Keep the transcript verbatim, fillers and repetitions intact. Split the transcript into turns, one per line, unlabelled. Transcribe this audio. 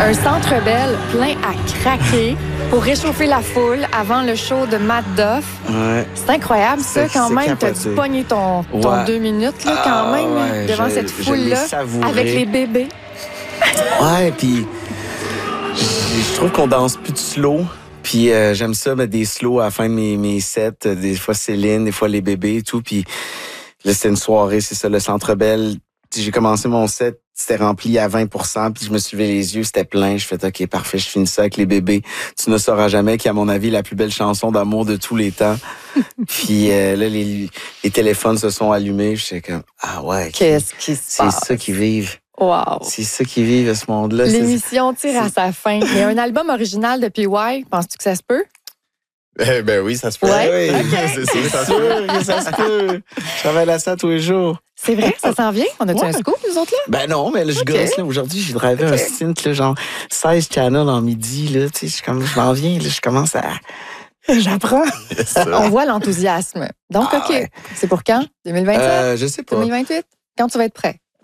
Un Centre Bell plein à craquer pour réchauffer la foule avant le show de Matt Duff.
Ouais.
C'est incroyable, ça,
C'est-
quand
c'est
même. T'as
capoté.
dû pogner ton, ton
Ouais.
deux minutes, là, quand
Ah,
même,
ouais,
devant
je-
cette
je l'ai
foule-là,
savouré.
avec les bébés.
Ouais, puis je je trouve qu'on danse plus de slow. Puis euh, j'aime ça, mettre des slows à la fin de mes, mes sets. Des fois Céline, des fois les bébés et tout. Puis là, c'était une soirée, c'est ça, le Centre Bell. J'ai commencé mon set, c'était rempli à vingt pour cent, puis je me suis levé les yeux, c'était plein. Je fais OK, parfait, je finis ça avec les bébés. Tu ne sauras jamais, qui, à mon avis, est la plus belle chanson d'amour de tous les temps. Puis euh, là, les, les téléphones se sont allumés. Je suis comme, ah ouais,
Qu'est-ce qui se
c'est
passe?
ça qu'ils vivent.
Wow.
C'est ça qu'ils vivent à ce monde-là. C'est-
L'émission tire à sa fin. Il y a un album original de P Y. Penses-tu que ça se peut?
Eh ben oui, ça se peut.
Ouais.
Oui,
Ok.
c'est sûr, ça
C'est
se peut.
sûr que ça se peut. Je travaille à ça tous les jours.
C'est vrai, ça s'en vient? On a-tu
Ouais.
un scoop, nous autres, là?
Ben non, mais là, je
Ok.
gosse, là. Aujourd'hui, j'ai drivé un stint, là, genre seize channels en midi, là. Tu sais, je suis comme, je m'en viens, là, je commence à... J'apprends.
Yes, sir.
On voit l'enthousiasme. Donc,
Ah
OK.
ouais.
C'est pour quand? deux mille vingt-sept?
Euh, je sais pas.
deux mille vingt-huit? Quand tu vas être prêt?